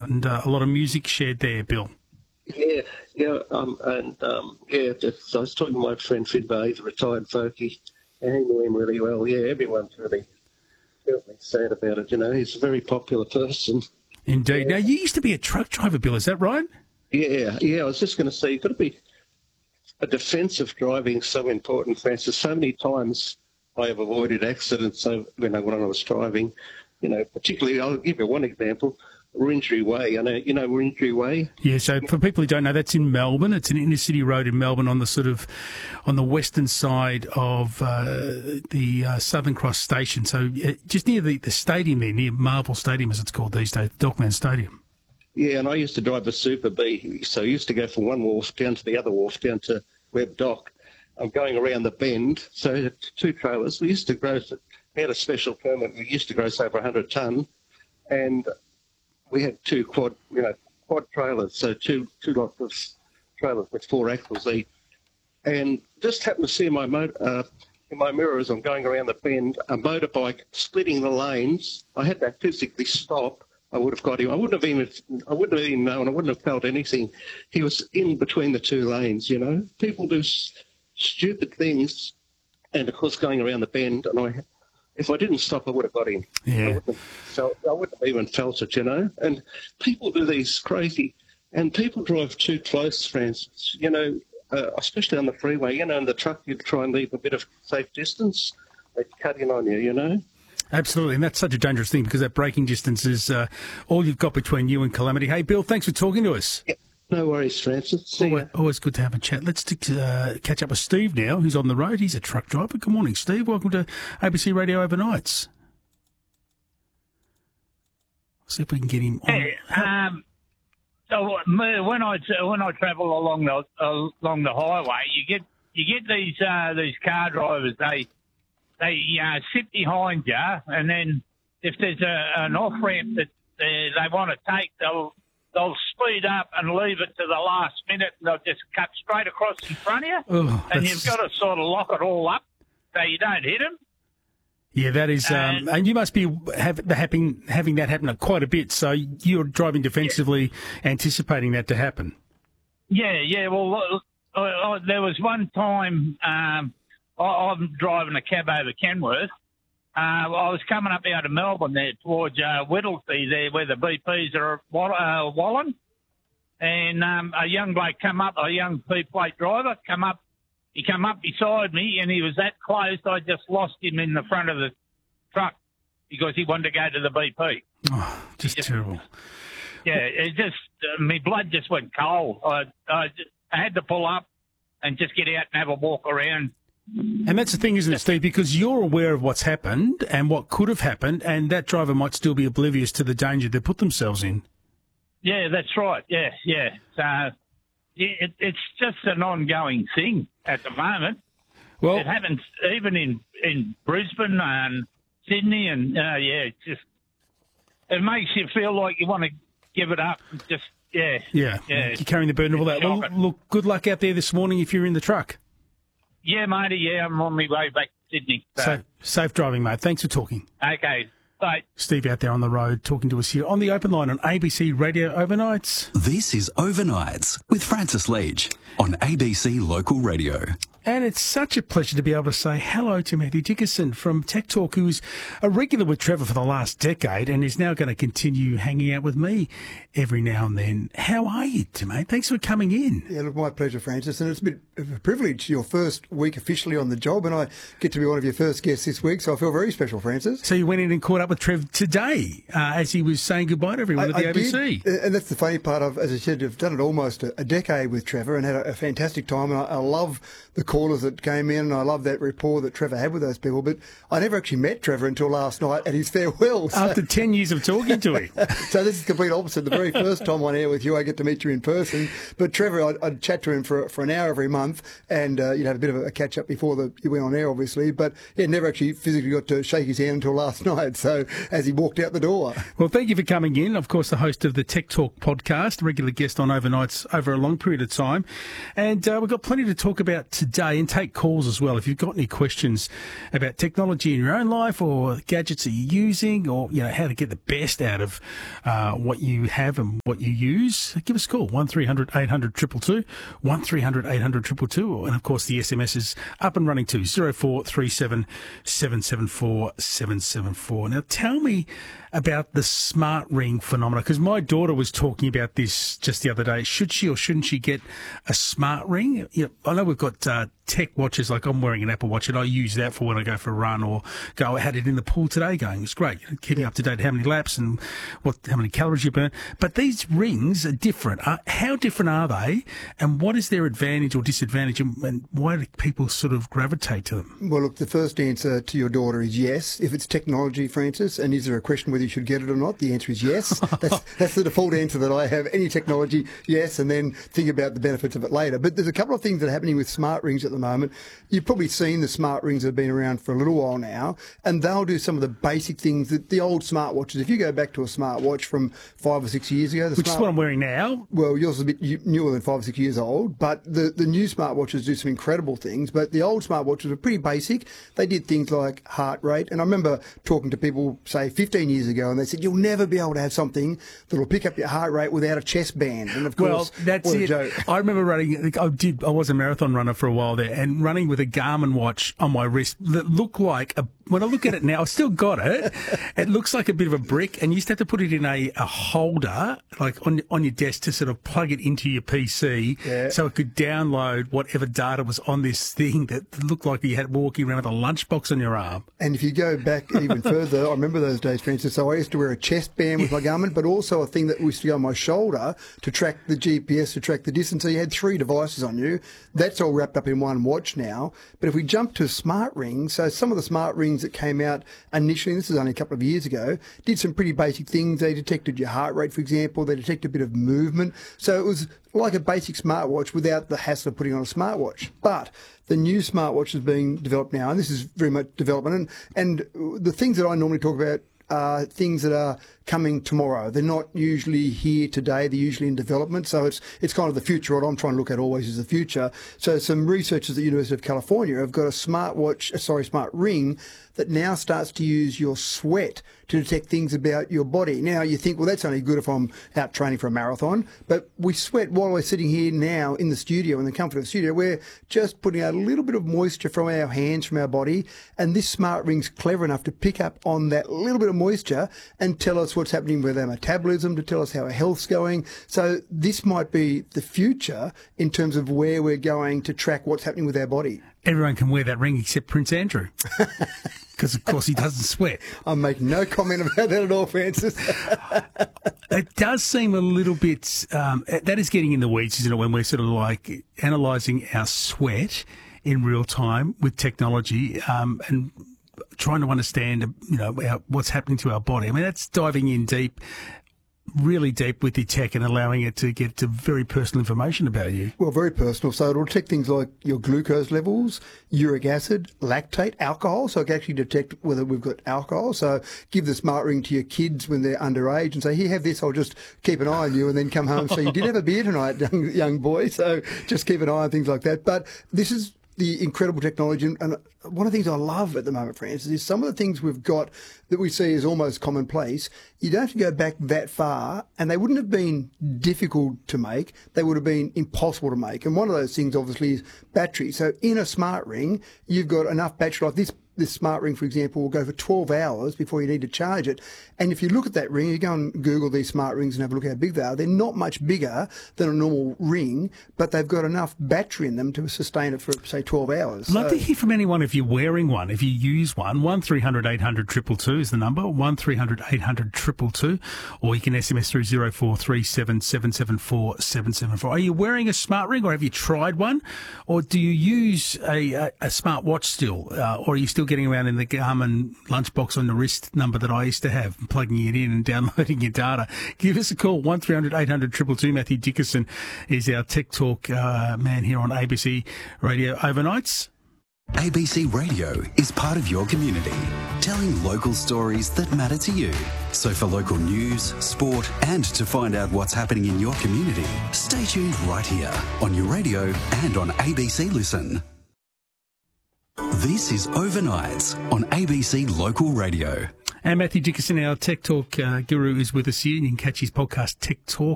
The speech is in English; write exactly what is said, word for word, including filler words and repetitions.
and uh, a lot of music shared there, Bill. Yeah, yeah, um, and um, yeah, just, I was talking to my friend Fidbar, he's a retired folkie, and he knew him really well. Yeah, everyone's really, really sad about it, you know. He's a very popular person. Indeed. Yeah. Now, you used to be a truck driver, Bill, is that right? Yeah, yeah, I was just going to say, you've got to be, a defensive driving is so important, Francis. So many times I have avoided accidents when I, when I was driving, you know, particularly, I'll give you one example. Wurundjeri Way. I know, you know Wurundjeri Way? Yeah, so for people who don't know, that's in Melbourne. It's an inner city road in Melbourne on the sort of, on the western side of uh, the uh, Southern Cross station. So uh, just near the, the stadium there, near Marvel Stadium as it's called these days, Dockland Stadium. Yeah, and I used to drive the Super B. So I used to go from one wharf down to the other wharf, down to Webb Dock. I'm going around the bend. So two trailers. We used to gross, we had a special permit. We used to gross over one hundred tonne. And we had two quad, you know, quad trailers, so two two lots of trailers with four axles each. And just happened to see in my mo- uh, in my mirror as I'm going around the bend, a motorbike splitting the lanes. I had to physically stop. I would have got him. I wouldn't have even, I wouldn't have even known. I wouldn't have felt anything. He was in between the two lanes. You know, people do s- stupid things, and of course going around the bend, and I. If I didn't stop, I would have got him. Yeah. I wouldn't have felt, I wouldn't have even felt it, you know. And people do these crazy, and people drive too close, Francis. You know, uh, especially on the freeway. You know, in the truck, you try and leave a bit of safe distance. They cut in on you, you know. Absolutely, and that's such a dangerous thing because that braking distance is uh, all you've got between you and calamity. Hey, Bill, thanks for talking to us. Yeah. No worries, Francis. See always, always good to have a chat. Let's uh, catch up with Steve now, who's on the road. He's a truck driver. Good morning, Steve. Welcome to A B C Radio Overnights. See if we can get him on. Hey, um, so when I when I travel along the along the highway, you get you get these uh, these car drivers. They they uh, sit behind you, and then if there's a, an off ramp that they, they want to take, they'll they'll speed up and leave it to the last minute, and they'll just cut straight across in front of you. Oh, and you've got to sort of lock it all up so you don't hit them. Yeah, that is, um, and you must be have, having having that happen quite a bit. So you're driving defensively, yeah. anticipating that to happen. Yeah, yeah. Well, I, I, there was one time um, I, I'm driving a cab over Kenworth. Uh, I was coming up out of Melbourne there towards uh, Whittlesea there where the B Ps are uh, walling. And um, a young bloke come up, a young P-plate driver come up. He come up beside me and he was that close I just lost him in the front of the truck because he wanted to go to the B P. Oh, just, just terrible. Yeah, it just, uh, my blood just went cold. I, I, just, I had to pull up and just get out and have a walk around. And that's the thing, isn't it, Steve? Because you're aware of what's happened and what could have happened, and that driver might still be oblivious to the danger they put themselves in. Yeah, that's right. Yeah, yeah. So it, it's just an ongoing thing at the moment. Well, it happens even in, in Brisbane and Sydney, and uh, yeah, it just it makes you feel like you want to give it up. Just yeah, yeah, yeah. You're carrying the burden of all that. Well, look, good luck out there this morning if you're in the truck. Yeah, matey, yeah, I'm on my way back to Sydney. So. Safe, safe driving, mate. Thanks for talking. Okay, bye. Steve out there on the road talking to us here on the open line on A B C Radio Overnights. This is Overnights with Francis Leach on A B C Local Radio. And it's such a pleasure to be able to say hello to Matthew Dickerson from Tech Talk, who's a regular with Trevor for the last decade and is now going to continue hanging out with me every now and then. How are you, mate? Thanks for coming in. Yeah, look, my pleasure, Francis. And it's a bit of a privilege, your first week officially on the job, and I get to be one of your first guests this week, so I feel very special, Francis. So you went in and caught up with Trev today uh, as he was saying goodbye to everyone I, at the I A B C. Did, and that's the funny part. Of, as I said, I've done it almost a, a decade with Trevor and had a, a fantastic time. And I, I love the callers that came in, and I love that rapport that Trevor had with those people. But I never actually met Trevor until last night at his farewell. So. After ten years of talking to him. So this is complete opposite. The very first time on air with you, I get to meet you in person. But Trevor, I'd, I'd chat to him for for an hour every month, and uh, you'd have a bit of a catch up before the, you went on air, obviously. But yeah, never actually physically got to shake his hand until last night. So as he walked out the door. Well, thank you for coming in. Of course, the host of the Tech Talk podcast, regular guest on Overnights over a long period of time, and uh, we've got plenty to talk about today. day and take calls as well. If you've got any questions about technology in your own life or gadgets that you're using, or you know how to get the best out of uh, what you have and what you use, give us a call, one three hundred eight hundred two two two, one three hundred eight hundred two two two, and of course the S M S is up and running too, zero four three seven seven seven four seven seven four. Now tell me about the smart ring phenomenon, because my daughter was talking about this just the other day. Should she or shouldn't she get a smart ring? You know, I know we've got uh, tech watches, like I'm wearing an Apple Watch, and I use that for when I go for a run or go. I had it in the pool today going. It's great, keeping up to date how many laps and what how many calories you burn. But these rings are different. Uh, how different are they, and what is their advantage or disadvantage, and, and why do people sort of gravitate to them? Well, look, the first answer to your daughter is yes. If it's technology, Francis, and is there a question whether you should get it or not? The answer is yes. That's, that's the default answer that I have. Any technology, yes, and then think about the benefits of it later. But there's a couple of things that are happening with smart rings at the moment. You've probably seen the smart rings that have been around for a little while now, and they'll do some of the basic things that the old smartwatches, if you go back to a smartwatch from five or six years ago... The Which smart, is what I'm wearing now. Well, yours is a bit newer than five or six years old, but the, the new smartwatches do some incredible things, but the old smartwatches were pretty basic. They did things like heart rate, and I remember talking to people, say, fifteen years ago, and they said, you'll never be able to have something that'll pick up your heart rate without a chest band. And of course, well, that's what a it. joke. I remember running. I did. I was a marathon runner for a while there, and running with a Garmin watch on my wrist that looked like a. When I look at it now, I still got it. It looks like a bit of a brick, and you used to have to put it in a, a holder, like on on your desk, to sort of plug it into your P C, yeah. so it could download whatever data was on this thing that looked like you had walking around with a lunchbox on your arm. And if you go back even further, I remember those days, Francis. So I used to wear a chest band with my Garmin, but also a thing that used to go on my shoulder to track the G P S, to track the distance. So you had three devices on you. That's all wrapped up in one watch now. But if we jump to smart rings, so some of the smart rings that came out initially, this is only a couple of years ago, did some pretty basic things. They detected your heart rate, for example. They detected a bit of movement. So it was like a basic smartwatch without the hassle of putting on a smartwatch. But the new smartwatch is being developed now, and this is very much development. And, and the things that I normally talk about are things that are coming tomorrow. They're not usually here today. They're usually in development. So it's it's kind of the future. What I'm trying to look at always is the future. So some researchers at the University of California have got a smartwatch, sorry, smart ring that now starts to use your sweat to detect things about your body. Now you think, well, that's only good if I'm out training for a marathon, but we sweat while we're sitting here now in the studio, in the comfort of the studio. We're just putting out a little bit of moisture from our hands, from our body, and this smart ring's clever enough to pick up on that little bit of moisture and tell us what's happening with our metabolism, to tell us how our health's going. So this might be the future in terms of where we're going to track what's happening with our body. Everyone can wear that ring except Prince Andrew. Because, of course, he doesn't sweat. I'm making no comment about that at all, Francis. It does seem a little bit, um, that is getting in the weeds, isn't it, when we're sort of like analysing our sweat in real time with technology um, and trying to understand, you know, our, what's happening to our body. I mean, that's diving in deep, really deep with your tech and allowing it to get to very personal information about you. Well, very personal. So it'll detect things like your glucose levels, uric acid, lactate, alcohol. So it can actually detect whether we've got alcohol. So give the smart ring to your kids when they're underage and say, here, have this. I'll just keep an eye on you, and then come home and say, you did have a beer tonight, young, young boy. So just keep an eye on things like that. But this is the incredible technology. And one of the things I love at the moment, Francis, is some of the things we've got that we see as almost commonplace. You don't have to go back that far, and they wouldn't have been difficult to make. They would have been impossible to make. And one of those things, obviously, is battery. So in a smart ring, you've got enough battery. Like this This smart ring, for example, will go for twelve hours before you need to charge it. And if you look at that ring, you go and Google these smart rings and have a look at how big they are. They're not much bigger than a normal ring, but they've got enough battery in them to sustain it for, say, twelve hours. I'd love so, to hear from anyone if you're wearing one, if you use one. one three hundred eight hundred two two two is the number, one three hundred eight hundred two two two, or you can S M S through zero four three seven seven seven four seven seven four. Are you wearing a smart ring, or have you tried one? Or do you use a, a, a smart watch still, uh, or are you still getting around in the Garmin lunchbox on the wrist number that I used to have, plugging it in and downloading your data? Give us a call, one three hundred eight hundred two two two. Matthew Dickerson is our Tech Talk uh, man here on A B C Radio Overnights. A B C Radio is part of your community, telling local stories that matter to you. So for local news, sport, and to find out what's happening in your community, stay tuned right here on your radio and on A B C Listen. This is Overnights on A B C Local Radio. And Matthew Dickinson, our Tech Talk uh, guru, is with us here. You can catch his podcast, Tech Talk.